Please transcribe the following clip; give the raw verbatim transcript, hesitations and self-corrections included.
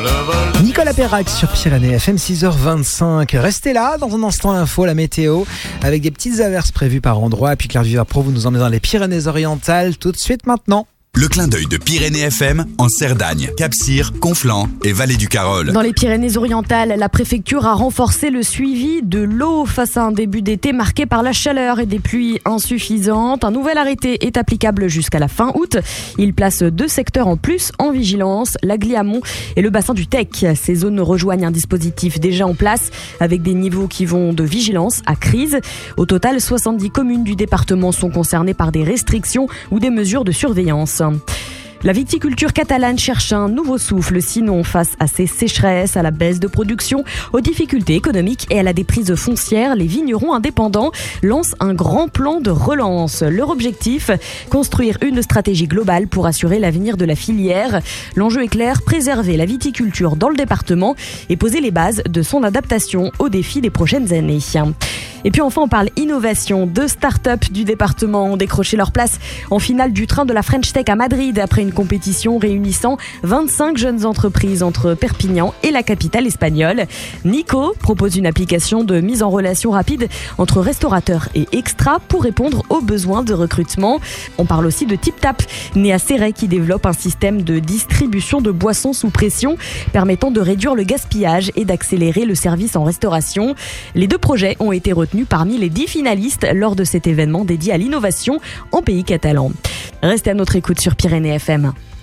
Nicolas Perrac sur Pyrénées F M, six heures vingt-cinq. Restez là, dans un instant l'info, la météo, avec des petites averses prévues par endroits. Et puis Claire Vivard Pro vous nous emmène dans les Pyrénées-Orientales tout de suite maintenant. Le clin d'œil de Pyrénées F M en Cerdagne, Cap-Cyr, Conflans et Vallée du Carol. Dans les Pyrénées-Orientales, la préfecture a renforcé le suivi de l'eau face à un début d'été marqué par la chaleur et des pluies insuffisantes. Un nouvel arrêté est applicable jusqu'à la fin août. Il place deux secteurs en plus en vigilance, l'Agly-Amont et le bassin du Tech. Ces zones rejoignent un dispositif déjà en place avec des niveaux qui vont de vigilance à crise. Au total, soixante-dix communes du département sont concernées par des restrictions ou des mesures de surveillance. La viticulture catalane cherche un nouveau souffle, sinon face à ces sécheresses, à la baisse de production, aux difficultés économiques et à la déprise foncière, les vignerons indépendants lancent un grand plan de relance. Leur objectif, construire une stratégie globale pour assurer l'avenir de la filière. L'enjeu est clair, préserver la viticulture dans le département et poser les bases de son adaptation aux défis des prochaines années. Et puis enfin, on parle innovation. Deux start-up du département ont décroché leur place en finale du train de la French Tech à Madrid après une compétition réunissant vingt-cinq jeunes entreprises entre Perpignan et la capitale espagnole. Nico propose une application de mise en relation rapide entre restaurateurs et extras pour répondre aux besoins de recrutement. On parle aussi de TipTap, né à Céret, qui développe un système de distribution de boissons sous pression permettant de réduire le gaspillage et d'accélérer le service en restauration. Les deux projets ont été retenus parmi les dix finalistes lors de cet événement dédié à l'innovation en pays catalan. Restez à notre écoute sur Pyrénées F M.